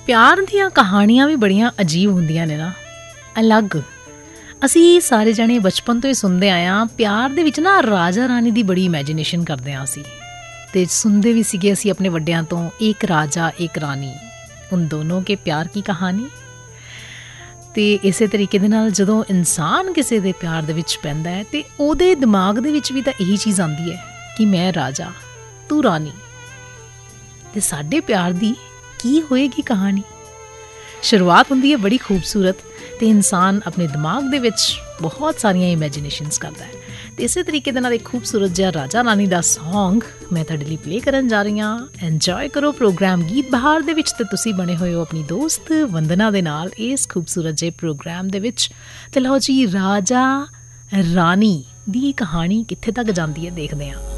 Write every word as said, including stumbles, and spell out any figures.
ਪਿਆਰ ਦੀਆਂ ਕਹਾਣੀਆਂ ਵੀ ਬੜੀਆਂ ਅਜੀਬ ਹੁੰਦੀਆਂ ਨੇ ਨਾ, ਅਲੱਗ। ਅਸੀਂ ਸਾਰੇ ਜਣੇ ਬਚਪਨ ਤੋਂ ਹੀ ਸੁਣਦੇ ਆਏ ਹਾਂ, ਪਿਆਰ ਦੇ ਵਿੱਚ ਨਾ ਰਾਜਾ ਰਾਣੀ ਦੀ ਬੜੀ ਇਮੈਜੀਨੇਸ਼ਨ ਕਰਦੇ ਹਾਂ ਅਸੀਂ, ਅਤੇ ਸੁਣਦੇ ਵੀ ਸੀਗੇ ਅਸੀਂ ਆਪਣੇ ਵੱਡਿਆਂ ਤੋਂ, ਇੱਕ ਰਾਜਾ ਇੱਕ ਰਾਣੀ, ਉਨ ਦੋਨੋਂ ਕੇ ਪਿਆਰ ਕੀ ਕਹਾਣੀ। ਅਤੇ ਇਸੇ ਤਰੀਕੇ ਦੇ ਨਾਲ ਜਦੋਂ ਇਨਸਾਨ ਕਿਸੇ ਦੇ ਪਿਆਰ ਦੇ ਵਿੱਚ ਪੈਂਦਾ ਹੈ ਅਤੇ ਉਹਦੇ ਦਿਮਾਗ ਦੇ ਵਿੱਚ ਵੀ ਤਾਂ ਇਹੀ ਚੀਜ਼ ਆਉਂਦੀ ਹੈ ਕਿ ਮੈਂ ਰਾਜਾ, ਤੂੰ ਰਾਣੀ, ਅਤੇ ਸਾਡੇ ਪਿਆਰ ਦੀ ਕੀ ਹੋਏਗੀ ਕਹਾਣੀ। ਸ਼ੁਰੂਆਤ ਹੁੰਦੀ ਹੈ ਬੜੀ ਖੂਬਸੂਰਤ, ਅਤੇ ਇਨਸਾਨ ਆਪਣੇ ਦਿਮਾਗ ਦੇ ਵਿੱਚ ਬਹੁਤ ਸਾਰੀਆਂ ਇਮੈਜੀਨੇਸ਼ਨਸ ਕਰਦਾ ਹੈ। ਅਤੇ ਇਸੇ ਤਰੀਕੇ ਦੇ ਨਾਲ ਇੱਕ ਖੂਬਸੂਰਤ ਜਿਹਾ ਰਾਜਾ ਰਾਣੀ ਦਾ ਸੌਂਗ ਮੈਂ ਤੁਹਾਡੇ ਲਈ ਪਲੇ ਕਰਨ ਜਾ ਰਹੀ ਹਾਂ। ਇੰਜੋਏ ਕਰੋ ਪ੍ਰੋਗਰਾਮ ਗੀਤ ਬਹਾਰ ਦੇ ਵਿੱਚ, ਅਤੇ ਤੁਸੀਂ ਬਣੇ ਹੋਏ ਹੋ ਆਪਣੀ ਦੋਸਤ ਵੰਦਨਾ ਦੇ ਨਾਲ ਇਸ ਖੂਬਸੂਰਤ ਜਿਹੇ ਪ੍ਰੋਗਰਾਮ ਦੇ ਵਿੱਚ। ਅਤੇ ਲਓ ਜੀ, ਰਾਜਾ ਰਾਣੀ ਦੀ ਕਹਾਣੀ ਕਿੱਥੇ ਤੱਕ ਜਾਂਦੀ ਹੈ ਦੇਖਦੇ ਹਾਂ।